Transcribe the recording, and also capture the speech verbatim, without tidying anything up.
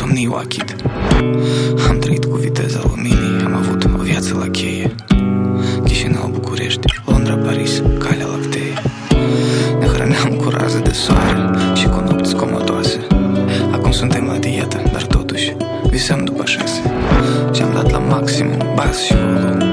somniu achid. Am trăit cu viteza luminii, am avut o viață la cheie. Chișinău, București, Londra, Paris, Calea Lactee. Ne hrăneam cu raze de soare și cu nopți comodoase. Acum suntem la dietă, dar totuși visăm după șase. Și-am dat la maximum bas și volum.